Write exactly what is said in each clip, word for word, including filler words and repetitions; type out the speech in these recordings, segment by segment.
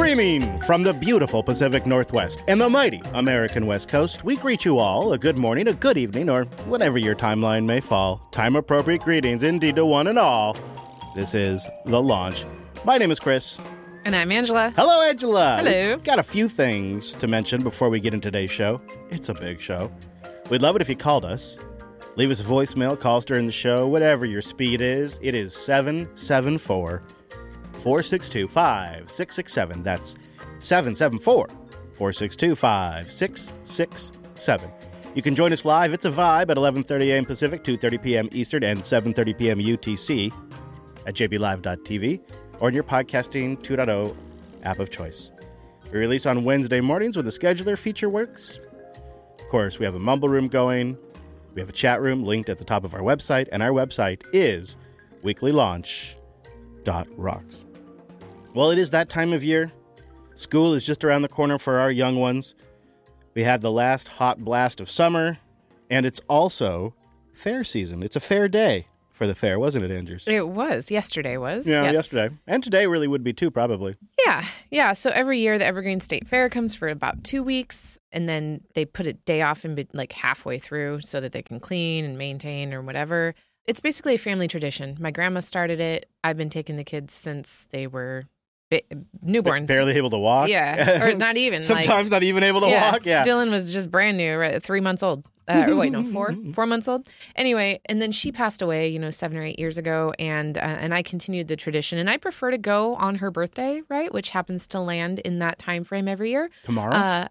Streaming from the beautiful Pacific Northwest and the mighty American West Coast, we greet you all a good morning, a good evening, or whatever your timeline may fall. Time-appropriate greetings indeed to one and all. This is The Launch. My name is Chris. And I'm Angela. Hello, Angela. Hello. We've got a few things to mention before we get into today's show. It's a big show. We'd love it if you called us. Leave us a voicemail, calls during the show, whatever your speed is. It is seven seven four, four six two, five six six seven. That's seven seven four, four six two, five six six seven. You can join us live. It's a vibe at eleven thirty a.m. Pacific, two thirty p.m. Eastern, and seven thirty p.m. U T C at j b live dot t v or in your podcasting two point oh app of choice. We release on Wednesday mornings when the scheduler feature works. Of course, we have a mumble room going. We have a chat room linked at the top of our website, and our website is weekly launch dot rocks. Well, it is that time of year. School is just around the corner for our young ones. We had the last hot blast of summer, and it's also fair season. It's a fair day for the fair, wasn't it, Andrews? It was. Yesterday was. Yeah, yes. yesterday. And today really would be too, probably. Yeah, yeah. So every year the Evergreen State Fair comes for about two weeks, and then they put a day off in like halfway through so that they can clean and maintain or whatever. It's basically a family tradition. My grandma started it. I've been taking the kids since they were ba- newborns. Barely able to walk? Yeah, or not even. Sometimes like, not even able to yeah, walk? Yeah. Dylan was just brand new, right? Three months old. Uh, or wait, no, four, four months old. Anyway, and then she passed away, you know, seven or eight years ago, and uh, and I continued the tradition. And I prefer to go on her birthday, right, which happens to land in that time frame every year. Tomorrow? Uh,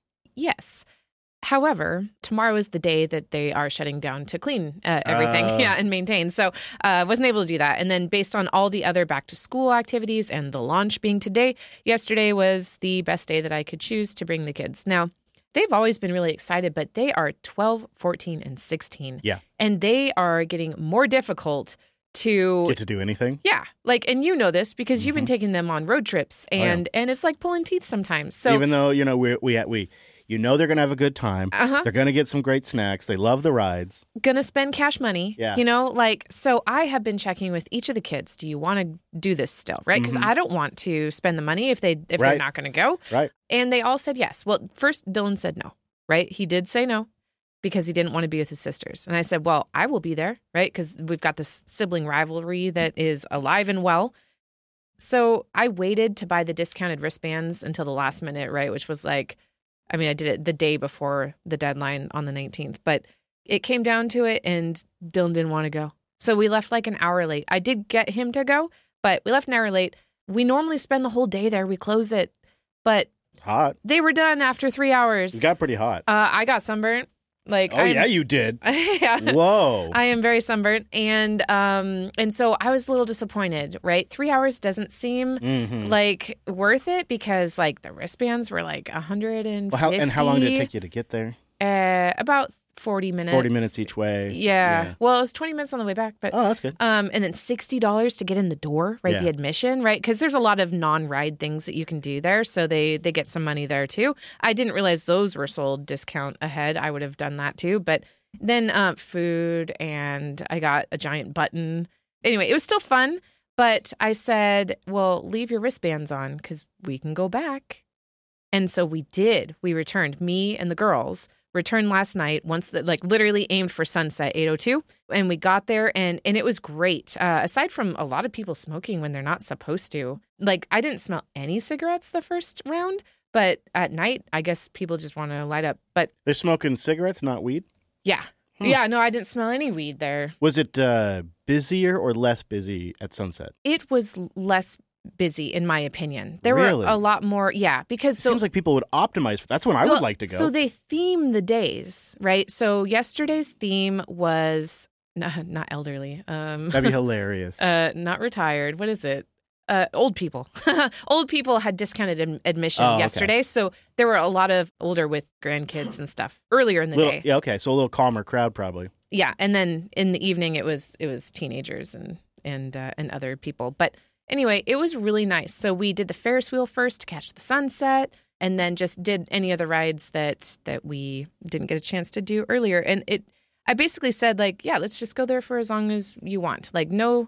yes. However, tomorrow is the day that they are shutting down to clean uh, everything, Uh. yeah, and maintain. So I uh, wasn't able to do that. And then based on all the other back-to-school activities and the launch being today, yesterday was the best day that I could choose to bring the kids. Now, they've always been really excited, but they are twelve, fourteen, and sixteen. Yeah. And they are getting more difficult to Get to do anything? Yeah. Like, and you know this because Mm-hmm. you've been taking them on road trips, and, Oh, yeah. and it's like pulling teeth sometimes. So Even though, you know, we we we you know they're going to have a good time. Uh-huh. They're going to get some great snacks. They love the rides. gonna spend cash money, Yeah. you know, like, so I have been checking with each of the kids. Do you want to do this still, right? Because Mhm. I don't want to spend the money if they if Right. they're not going to go. Right. And they all said yes. Well, first Dylan said no, right? He did say no because he didn't want to be with his sisters. And I said, well, I will be there, right? Because we've got this sibling rivalry that is alive and well. So I waited to buy the discounted wristbands until the last minute, right? Which was like, I mean, I did it the day before the deadline on the nineteenth, but it came down to it and Dylan didn't want to go. So we left like an hour late. I did get him to go, but we left an hour late. We normally spend the whole day there. We close it, but Hot. they were done after three hours. It got pretty hot. Uh, I got sunburnt. Like, Oh, I'm- yeah, you did. yeah. Whoa. I am very sunburnt, and um, and so I was a little disappointed. Right, three hours doesn't seem Mhm. like worth it because like the wristbands were like a hundred and Well, how, and how long did it take you to get there? Uh, about forty minutes. forty minutes each way. Yeah. Yeah. Well, it was twenty minutes on the way back, but Oh, that's good. um, and then sixty dollars to get in the door, right? Yeah. The admission, right? Because there's a lot of non-ride things that you can do there, so they they get some money there too. I didn't realize those were sold discount ahead. I would have done that too, but then uh, food, and I got a giant button. Anyway, it was still fun, but I said, "Well, leave your wristbands on because we can go back." And so we did. We returned. Me and the girls returned last night once that like literally aimed for sunset eight oh two, and we got there and and it was great. Uh, aside from a lot of people smoking when they're not supposed to, like I didn't smell any cigarettes the first round, but at night I guess people just want to light up. But They're smoking cigarettes, not weed? yeah, Hmm. yeah, no, I didn't smell any weed there. Was it uh, busier or less busy at sunset? It was less busy in my opinion. There Really? were a lot more, yeah, because It so seems like people would optimize for that's when I Well, would like to go. So they theme the days, right? So yesterday's theme was not, not elderly, um, That'd be hilarious. uh, not retired. What is it? Uh, old people. Old people had discounted ad- admission Oh, okay. yesterday, so there were a lot of older with grandkids and stuff earlier in the Little- day. yeah, okay. So a little calmer crowd probably. Yeah, and then in the evening it was it was teenagers and and uh, and other people. But anyway, it was really nice. So we did the Ferris wheel first to catch the sunset, and then just did any of the rides that that we didn't get a chance to do earlier. And it, I basically said like, yeah, let's just go there for as long as you want. Like no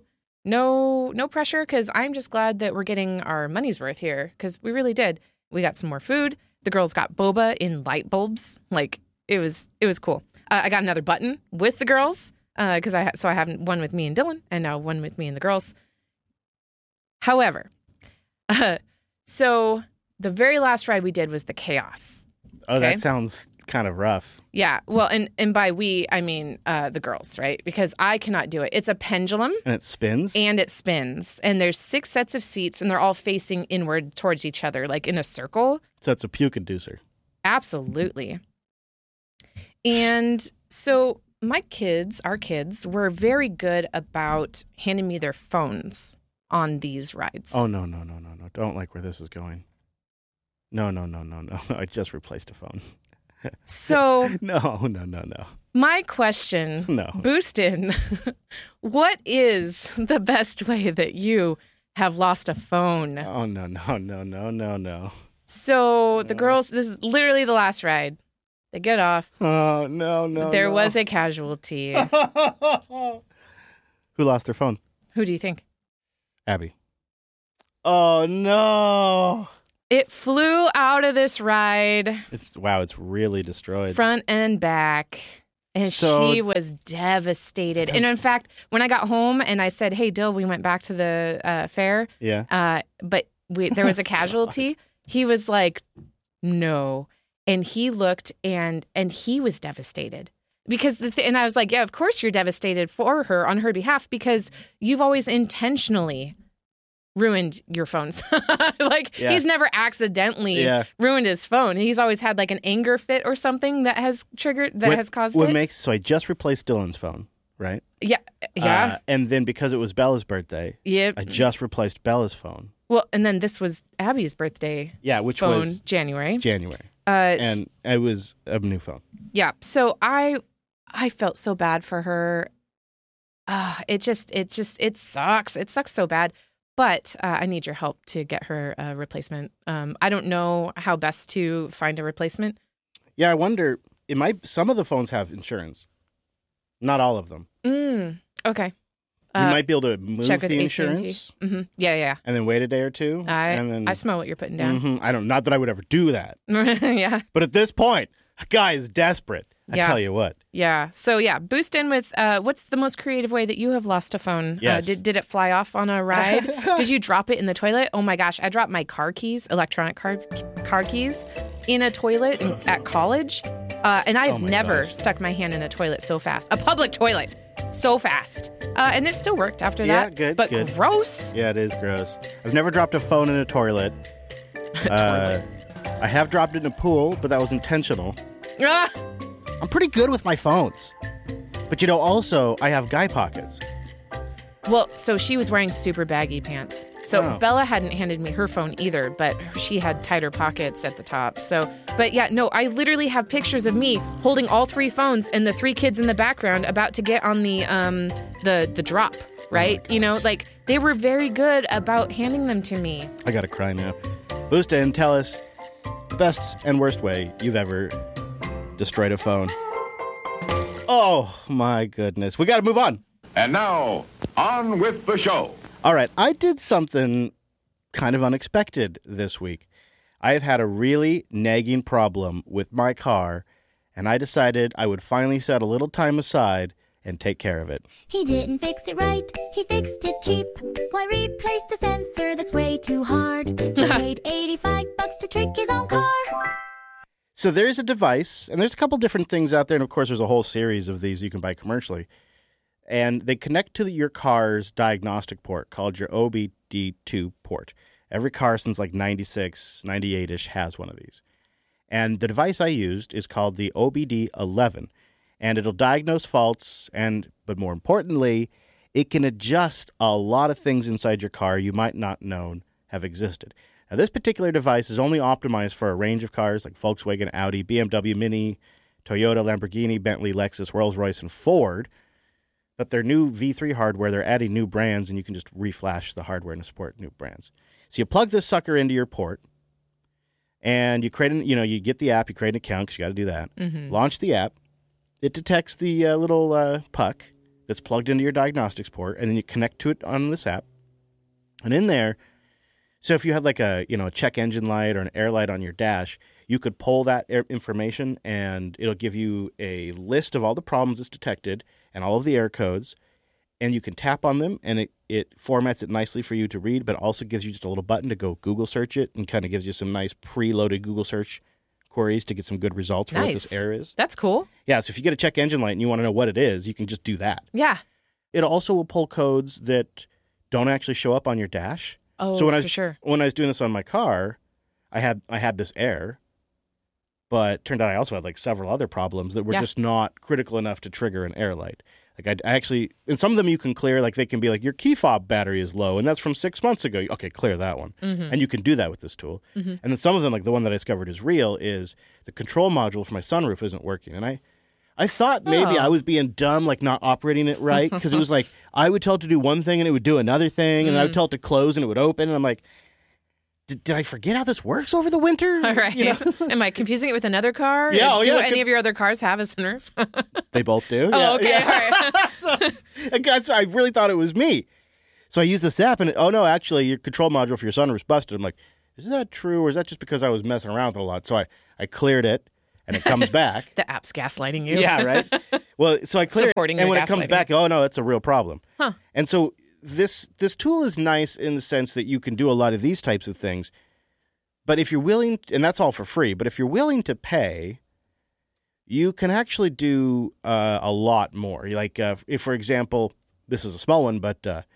no no pressure, because I'm just glad that we're getting our money's worth here, because we really did. We got some more food. The girls got boba in light bulbs. Like, it was it was cool. Uh, I got another button with the girls, because I ha- so I have one with me and Dylan, and now one with me and the girls. However, uh, so the very last ride we did was the Chaos. Oh, Okay. that sounds kind of rough. Yeah, well, and, and by we, I mean uh, the girls, right? Because I cannot do it. It's a pendulum, And it spins? and it spins. And there's six sets of seats, and they're all facing inward towards each other, like in a circle. So it's a puke inducer. Absolutely. And so my kids, our kids, were very good about handing me their phones on these rides. Oh, no, no, no, no, no. Don't like where this is going. No, no, no, no, no. I just replaced a phone. So No, no, no, no. my question, No. Boostin, what is the best way that you have lost a phone? Oh, no, no, no, no, no, no. So the girls, this is literally the last ride. They get off. Oh, no, no, There no. was a casualty. Who lost their phone? Who do you think? Abby. Oh, no. It flew out of this ride, It's wow, it's really destroyed. front and back. And So- she was devastated. And in fact, when I got home and I said, hey, Dill, we went back to the uh, fair, Yeah. uh, but we, there was a casualty. He was like, no. And he looked and and he was devastated. Because the th- and I was like, yeah, of course you're devastated for her on her behalf, because you've always intentionally ruined your phones. Like, Yeah. he's never accidentally Yeah. ruined his phone. He's always had like an anger fit or something that has triggered, that What- has caused What it. makes so I just replaced Dylan's phone, right? yeah. Yeah. Uh, and then because it was Bella's birthday, yep. I just replaced Bella's phone. Well, and then this was Abby's birthday Yeah, which phone, was January. January. Uh, And it was a new phone. Yeah. So I I felt so bad for her. Uh, it just it just it sucks. It sucks so bad. But uh, I need your help to get her a replacement. Um, I don't know how best to find a replacement. Yeah, I wonder. It might. Some of the phones have insurance. Not all of them. Mm, okay. You Uh, might be able to move check with the A T and T. insurance Mm-hmm. Yeah, yeah. and then wait a day or two. I and then I smell what you're putting down. Mhm. I don't. Not that I would ever do that. Yeah. But at this point, a guy is desperate. I Yeah. tell you what. Yeah. So yeah, boost in with uh, what's the most creative way that you have lost a phone? Yes. Uh, did did it fly off on a ride? Did you drop it in the toilet? Oh my gosh, I dropped my car keys, electronic car car keys, in a toilet in, at college, uh, and I've Oh my never gosh. stuck my hand in a toilet so fast, a public toilet, so fast, uh, and it still worked after Yeah, that. good, But good. gross. Yeah, it is gross. I've never dropped a phone in a toilet. Uh, I have dropped it in a pool, but that was intentional. Ah! I'm pretty good with my phones. But you know, also, I have guy pockets. Well, so she was wearing super baggy pants. So Oh. Bella hadn't handed me her phone either, but she had tighter pockets at the top. So, but yeah, no, I literally have pictures of me holding all three phones and the three kids in the background about to get on the um the the drop, right? You know, like they were very good about handing them to me. I gotta cry now. Boosta, and tell us the best and worst way you've ever destroyed a phone. Oh, my goodness. We gotta move on. And now, on with the show. All right, I did something kind of unexpected this week. I have had a really nagging problem with my car, and I decided I would finally set a little time aside and take care of it. He didn't fix it right, he fixed it cheap. Why replace the sensor that's way too hard? He paid eighty-five bucks to trick his own car. So there's a device, and there's a couple different things out there, and of course there's a whole series of these you can buy commercially. And they connect to your car's diagnostic port called your O B D two port. Every car since like ninety-six, ninety-eight-ish has one of these. And the device I used is called the O B D eleven. And it'll diagnose faults, and but more importantly, it can adjust a lot of things inside your car you might not know have existed. Now, this particular device is only optimized for a range of cars like Volkswagen, Audi, B M W Mini, Toyota, Lamborghini, Bentley, Lexus, Rolls-Royce, and Ford. But their new V three hardware, they're adding new brands, and you can just reflash the hardware to support new brands. So you plug this sucker into your port, and you create an, you know, you get the app, you create an account because you got to do that. Mm-hmm. Launch the app. It detects the uh, little uh, puck, that's plugged into your diagnostics port, and then you connect to it on this app. And in there, so if you had like a, you know, a check engine light or an air light on your dash, you could pull that air information and it'll give you a list of all the problems it's detected and all of the error codes. And you can tap on them and it, it formats it nicely for you to read, but also gives you just a little button to go Google search it and kind of gives you some nice preloaded Google search queries to get some good results for Nice. what this error is. That's cool. Yeah, so if you get a check engine light and you want to know what it is, you can just do that. Yeah. It also will pull codes that don't actually show up on your dash. Oh, so when I for was, sure. when I was doing this on my car, I had I had this error, but turned out I also had like several other problems that were Yeah. just not critical enough to trigger an error light. Like I, I actually, and some of them you can clear, like they can be like, your key fob battery is low, and that's from six months ago. Okay, clear that one. Mm-hmm. And you can do that with this tool. Mm-hmm. And then some of them, like the one that I discovered is real, is the control module for my sunroof isn't working. And I, I thought maybe Oh. I was being dumb, like not operating it right, because it was like, I would tell it to do one thing and it would do another thing, and Mm. I would tell it to close and it would open, and I'm like, did, did I forget how this works over the winter? All right. You know? Am I confusing it with another car? Yeah, oh, Do yeah, it any could- of your other cars have a sunroof? They both do. Oh, Yeah, okay. yeah. All right. so, again, so I really thought it was me. So I used this app, and it, oh no, actually, your control module for your sunroof's busted. I'm like, is that true, or is that just because I was messing around with it a lot? So I, I cleared it, and it comes back. The app's gaslighting you. Yeah, right. Well, so I clear it, Supporting and your when it comes gaslighting. back, oh no, that's a real problem. Huh. And so this this tool is nice in the sense that you can do a lot of these types of things. But if you're willing, and that's all for free, but if you're willing to pay, you can actually do uh, a lot more. Like, uh, if, for example, this is a small one, but uh,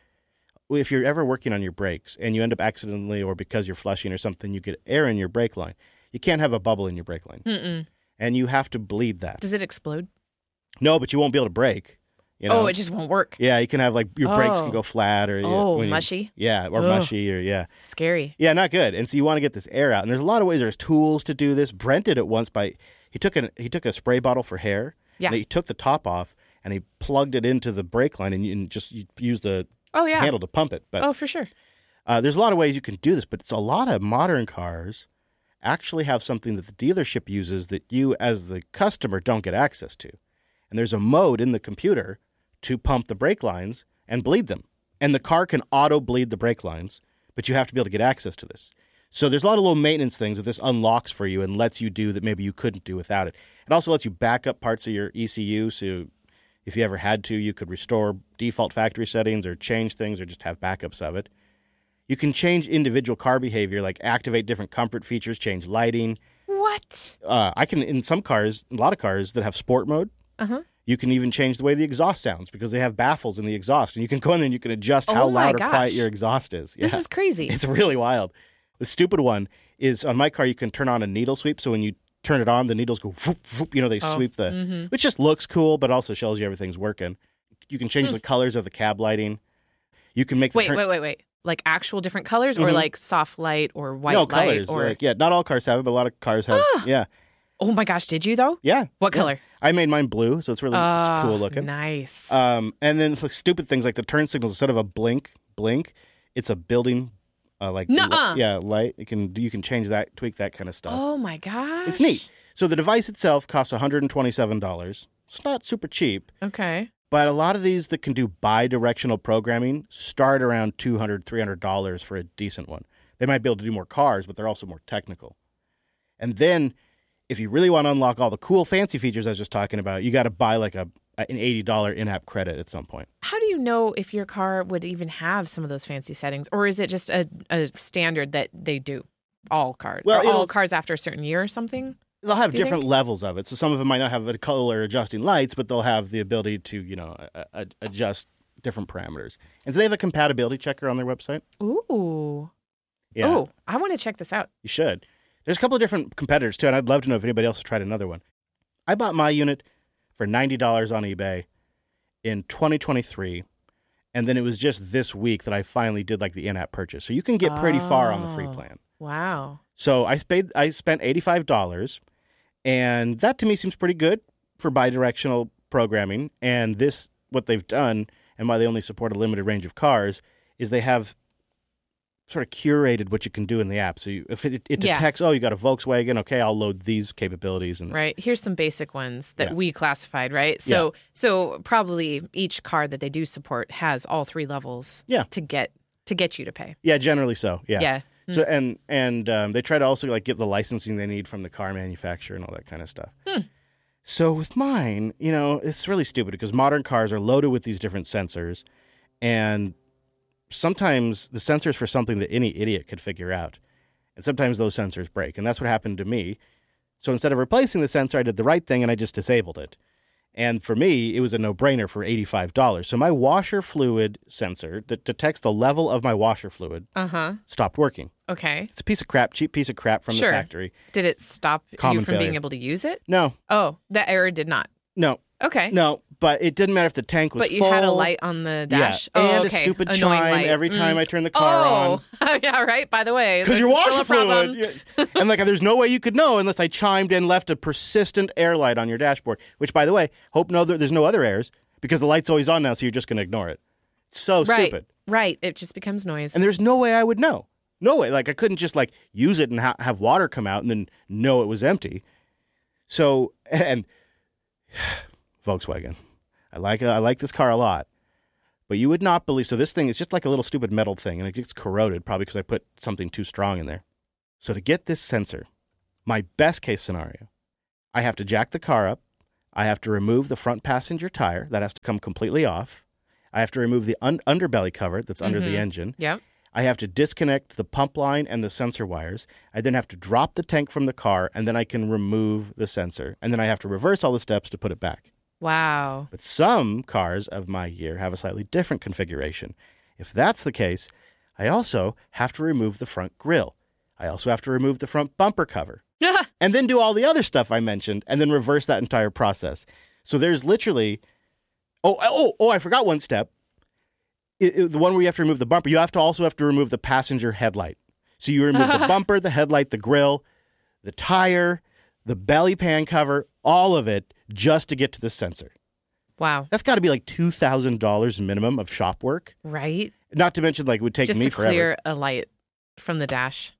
if you're ever working on your brakes and you end up accidentally or because you're flushing or something, you get air in your brake line, you can't have a bubble in your brake line. Mm-mm. And you have to bleed that. Does it explode? No, but you won't be able to brake. You know? Oh, it just won't work. Yeah, you can have, like, your brakes Oh. can go flat or... Oh, when you- mushy? Yeah, or Ugh. mushy or, yeah. Scary. Yeah, not good. And so you want to get this air out. And there's a lot of ways. There's tools to do this. Brent did it once by he took an he took a spray bottle for hair. Yeah. And he took the top off and he plugged it into the brake line and, you, and just you use the Oh, yeah. handle to pump it. But Oh, for sure. uh, there's a lot of ways you can do this. But it's a lot of modern cars actually have something that the dealership uses that you as the customer don't get access to. And there's a mode in the computer to pump the brake lines and bleed them. And the car can auto-bleed the brake lines, but you have to be able to get access to this. So there's a lot of little maintenance things that this unlocks for you and lets you do that maybe you couldn't do without it. It also lets you back up parts of your E C U, so if you ever had to, you could restore default factory settings or change things or just have backups of it. You can change individual car behavior, like activate different comfort features, change lighting. What? Uh, I can, in some cars, a lot of cars that have sport mode, Uh-huh. you can even change the way the exhaust sounds because they have baffles in the exhaust. And you can go in there and you can adjust how Oh my loud or gosh. quiet your exhaust is. This Yeah. is crazy. It's really wild. The stupid one is on my car, you can turn on a needle sweep. So when you turn it on, the needles go whoop, whoop, you know, they Oh, sweep the, mhm. which just looks cool, but also shows you everything's working. You can change the colors of the cab lighting. You can make the Wait, turn- wait, wait, wait. Like actual different colors or Mhm. like soft light or white no light? colors. Or... Like, yeah, not all cars have it, but a lot of cars have. Yeah. Oh my gosh, did you though? Yeah. What Yeah. color? I made mine blue, so it's really Oh, cool looking. Nice. Um, and then for stupid things like the turn signals, instead of a blink, blink, it's a building, uh, like Nuh-uh. li- yeah, light. You can you can change that, tweak that kind of stuff. oh my gosh. It's neat. So the device itself costs one hundred twenty-seven dollars. It's not super cheap, Okay. but a lot of these that can do bi-directional programming start around two hundred dollars, three hundred dollars for a decent one. They might be able to do more cars, but they're also more technical. And then if you really want to unlock all the cool fancy features I was just talking about, you got to buy like a an eighty dollars in-app credit at some point. How do you know if your car would even have some of those fancy settings, or is it just a, a standard that they do? All cars, Well, or all it'll- cars after a certain year or something. They'll have Do you different think? levels of it. So some of them might not have a color adjusting lights, but they'll have the ability to, you know, a, a, adjust different parameters. And so they have a compatibility checker on their website. Ooh. Yeah, Oh, I want to check this out. you should. There's a couple of different competitors too, and I'd love to know if anybody else has tried another one. I bought my unit for ninety dollars on eBay in twenty twenty-three, and then it was just this week that I finally did like the in-app purchase. So you can get pretty far on the free Oh. plan. Wow. So I paid, I spent eighty-five dollars, and that to me seems pretty good for bidirectional programming. And this, what they've done, and why they only support a limited range of cars, is they have sort of curated what you can do in the app. So you, if it, it Yeah. detects, oh, you got a Volkswagen, okay, I'll load these capabilities. And Right. Here's some basic ones that Yeah. we classified, right? So so probably each card that they do support has all three levels Yeah. to get to get you to pay. Yeah, generally so. Yeah. Yeah. So and and um, they try to also like get the licensing they need from the car manufacturer and all that kind of stuff. Hmm. So with mine, you know, it's really stupid because modern cars are loaded with these different sensors, and sometimes the sensors for something that any idiot could figure out, and sometimes those sensors break, and that's what happened to me. So instead of replacing the sensor, I did the right thing and I just disabled it. And for me, it was a no-brainer for eighty-five dollars. So my washer fluid sensor that detects the level of my washer fluid Uh-huh. stopped working. Okay. It's a piece of crap, cheap piece of crap from Sure. the factory. Did it stop Common you from being failure. able to use it? No, Oh, that error did not. no, Okay. no. But it didn't matter if the tank was But you full. had a light on the dash. Yeah. Oh, and okay. a stupid Annoying chime light. every time Mm. I turn the car on. Oh, yeah, right. By the way, Because this your is washer still a problem. fluid. Yeah. And like, there's no way you could know unless I chimed and left a persistent air light on your dashboard. Which, by the way, hope no, there's no other errors because the light's always on now, so you're just going to ignore it. It's so Right. stupid. Right. It just becomes noise. And there's no way I would know. No way. Like I couldn't just like use it and ha- have water come out and then know it was empty. So and Volkswagen, I like I like this car a lot, but you would not believe. So this thing is just like a little stupid metal thing, and it gets corroded probably because I put something too strong in there. So to get this sensor, my best case scenario, I have to jack the car up. I have to remove the front passenger tire. That has to come completely off. I have to remove the un- underbelly cover that's under the engine. Yep. I have to disconnect the pump line and the sensor wires. I then have to drop the tank from the car, and then I can remove the sensor. And then I have to reverse all the steps to put it back. Wow. But some cars of my year have a slightly different configuration. If that's the case, I also have to remove the front grille. I also have to remove the front bumper cover. And then do all the other stuff I mentioned, and then reverse that entire process. So there's literally, oh, oh, oh, I forgot one step. It, it, the one where you have to remove the bumper, you have to also have to remove the passenger headlight. So you remove the bumper, the headlight, the grille, the tire, the belly pan cover, all of it just to get to the sensor. Wow. That's got to be like two thousand dollars minimum of shop work. Right. Not to mention, like, it would take Just me to forever. clear a light from the dash.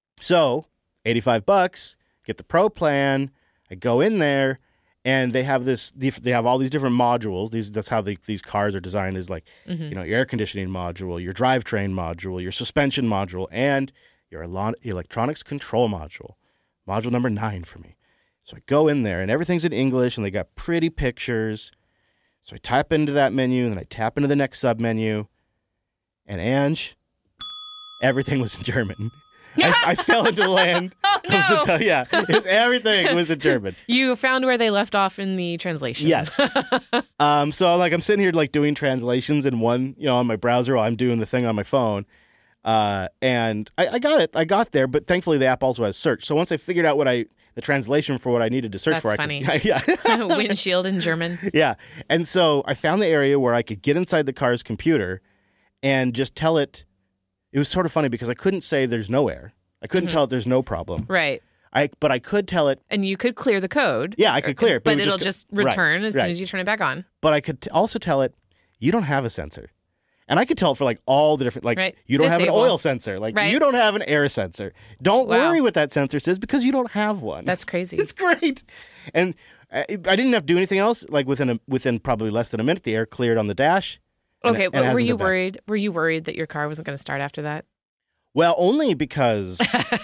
So, eighty-five bucks, get the pro plan. I go in there, and they have this. They have all these different modules. These that's how they, these cars are designed. Is like, Mm-hmm. you know, your air conditioning module, your drivetrain module, your suspension module, and your elo- electronics control module. Module number nine for me. So I go in there, and everything's in English, and they got pretty pictures. So I type into that menu, and then I tap into the next sub menu, and Ange, everything was in German. I, I fell into the land. Oh, of the no. t- yeah, it's, everything was in German. You found where they left off in the translation. Yes. um. So like I'm sitting here like doing translations in one, you know, on my browser while I'm doing the thing on my phone. Uh, and I, I got it. I got there, but thankfully the app also has search. So once I figured out what I the translation for what I needed to search That's for, funny. I could, yeah, Windshield in German. yeah. And so I found the area where I could get inside the car's computer and just tell it. It was sort of funny because I couldn't say there's no air. I couldn't tell it there's no problem. Right. I but I could tell it. And you could clear the code. Yeah, I could clear it, but But it would it'll just just, go- right, return as soon right. as you turn it back on. But I could t- also tell it you don't have a sensor. And I could tell it for like all the different, like Right. you don't have Disable. an oil sensor, like Right. you don't have an air sensor. Don't Wow. worry what that sensor says because you don't have one. That's crazy. It's great. And I, I didn't have to do anything else. Like within a, within probably less than a minute, the air cleared on the dash. and Okay, it- and it but were hasn't you been back. worried? Were you worried that your car wasn't going to start after that? Well, only because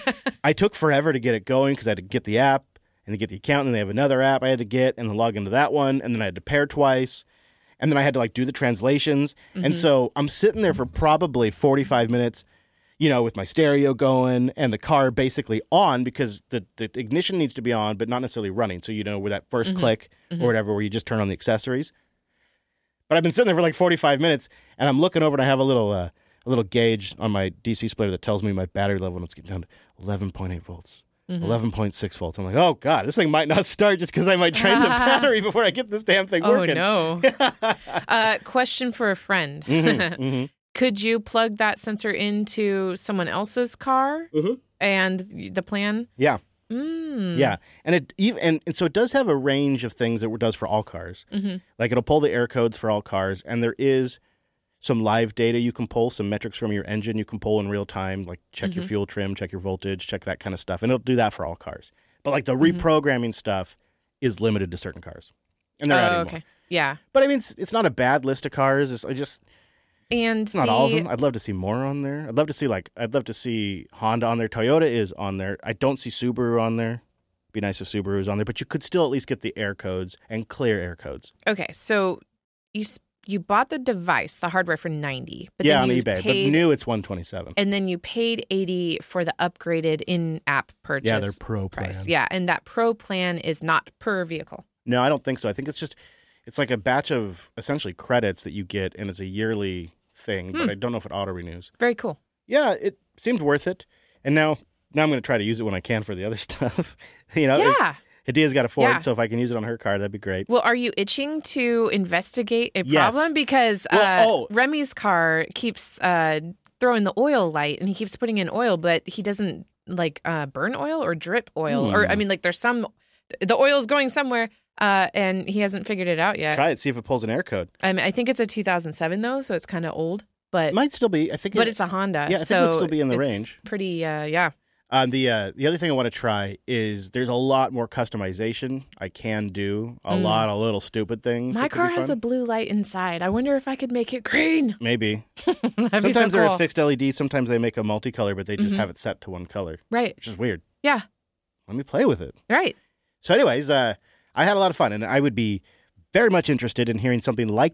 I took forever to get it going because I had to get the app and to get the account, and they have another app I had to get and then log into that one, and then I had to pair twice, and then I had to like do the translations. Mm-hmm. And so I'm sitting there for probably forty-five minutes, you know, with my stereo going and the car basically on because the, the ignition needs to be on, but not necessarily running. So, you know, with that 1st Mm-hmm. click or whatever where you just turn on the accessories. But I've been sitting there for like forty-five minutes, and I'm looking over and I have a little uh, a little gauge on my D C splitter that tells me my battery level, and it's getting down to eleven point eight volts, Mm-hmm. eleven point six volts. I'm like, oh, God, this thing might not start just because I might drain the battery before I get this damn thing Oh, working. no. uh, question for a friend. Mm-hmm. Could you plug that sensor into someone else's car Mhm. and the plan? Yeah. Mm. Yeah, and it even and, and so it does have a range of things that it does for all cars. Mm-hmm. Like it'll pull the air codes for all cars, and there is some live data you can pull, some metrics from your engine you can pull in real time, like check Mm-hmm. your fuel trim, check your voltage, check that kind of stuff. And it'll do that for all cars. But like the Mm-hmm. reprogramming stuff is limited to certain cars. And they're Oh, adding okay. more. Yeah. But I mean, it's, it's not a bad list of cars. It's I just And it's not the, all of them. I'd love to see more on there. I'd love to see like I'd love to see Honda on there. Toyota is on there. I don't see Subaru on there. Be nice if Subaru was on there, but you could still at least get the air codes and clear air codes. Okay, so you s- you bought the device, the hardware for ninety, but yeah, then on you eBay. paid, But new, it's one twenty-seven. and then you paid eighty for the upgraded in-app purchase. Yeah, their pro plan. price. Yeah, and that pro plan is not per vehicle. No, I don't think so. I think it's just it's like a batch of essentially credits that you get, and it's a yearly thing. Hmm. But I don't know if it auto renews. Very cool. Yeah, it seemed worth it. And now, now I'm going to try to use it when I can for the other stuff. you know, Yeah. Hadia's got a Ford, Yeah. so if I can use it on her car, that'd be great. Well, are you itching to investigate a Yes. problem? Because Well, uh, oh. Remy's car keeps uh, throwing the oil light, and he keeps putting in oil, but he doesn't like uh, burn oil or drip oil, or I Hmm. mean, like there's some the oil's going somewhere, uh, and he hasn't figured it out yet. Try it, see if it pulls an air code. I mean, I think it's a two thousand seven though, so it's kind of old, but It might still be. I think. but it, it's a Honda. Yeah, I think so it would still be in the it's range. Pretty, uh, yeah. Um, the uh, the other thing I want to try is there's a lot more customization I can do. A Mm. lot of little stupid things. My that could car be has a fun. blue light inside. I wonder if I could make it green. Maybe. That'd be so Sometimes they're a cool. fixed L E D. Sometimes they make a multicolor, but they just Mhm. have it set to one color, Right. which is weird. Yeah. Let me play with it. Right. So, anyways, uh, I had a lot of fun, and I would be very much interested in hearing something like